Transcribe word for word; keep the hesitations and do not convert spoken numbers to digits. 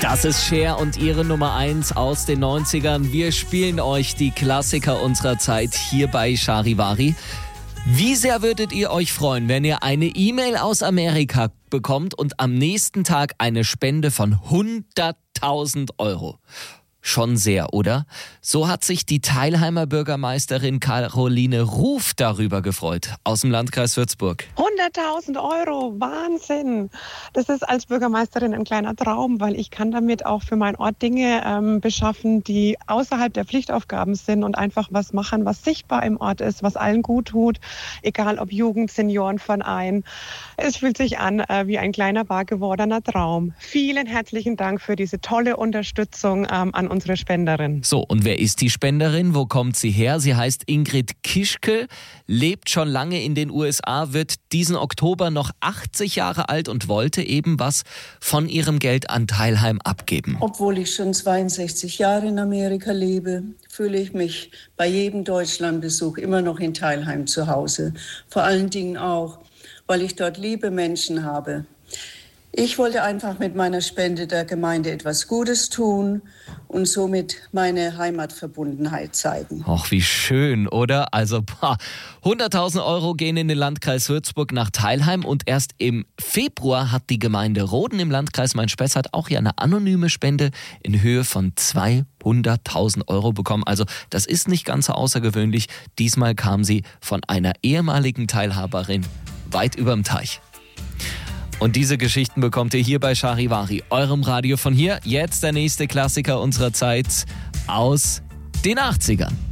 Das ist Cher und ihre Nummer eins aus den neunzigern. Wir spielen euch die Klassiker unserer Zeit hier bei Charivari. Wie sehr würdet ihr euch freuen, wenn ihr eine E-Mail aus Amerika bekommt und am nächsten Tag eine Spende von hunderttausend Euro? Schon sehr, oder? So hat sich die Teilheimer Bürgermeisterin Caroline Ruf darüber gefreut, aus dem Landkreis Würzburg. hunderttausend Euro, Wahnsinn! Das ist als Bürgermeisterin ein kleiner Traum, weil ich kann damit auch für meinen Ort Dinge ähm, beschaffen, die außerhalb der Pflichtaufgaben sind und einfach was machen, was sichtbar im Ort ist, was allen gut tut, egal ob Jugend, Seniorenverein. Es fühlt sich an äh, wie ein kleiner, wahr gewordener Traum. Vielen herzlichen Dank für diese tolle Unterstützung ähm, an unsere Spenderin. So, und wer ist die Spenderin? Wo kommt sie her? Sie heißt Ingrid Kischke, lebt schon lange in den U S A, wird diesen Oktober noch achtzig Jahre alt und wollte eben was von ihrem Geld an Teilheim abgeben. Obwohl ich schon zweiundsechzig Jahre in Amerika lebe, fühle ich mich bei jedem Deutschlandbesuch immer noch in Teilheim zu Hause. Vor allen Dingen auch, weil ich dort liebe Menschen habe. Ich wollte einfach mit meiner Spende der Gemeinde etwas Gutes tun und somit meine Heimatverbundenheit zeigen. Ach, wie schön, oder? Also boah, hunderttausend Euro gehen in den Landkreis Würzburg nach Teilheim und erst im Februar hat die Gemeinde Roden im Landkreis Main-Spessart auch hier eine anonyme Spende in Höhe von zweihunderttausend Euro bekommen. Also das ist nicht ganz so außergewöhnlich. Diesmal kam sie von einer ehemaligen Teilhaberin weit überm Teich. Und diese Geschichten bekommt ihr hier bei Charivari, eurem Radio von hier. Jetzt der nächste Klassiker unserer Zeit aus den achtzigern.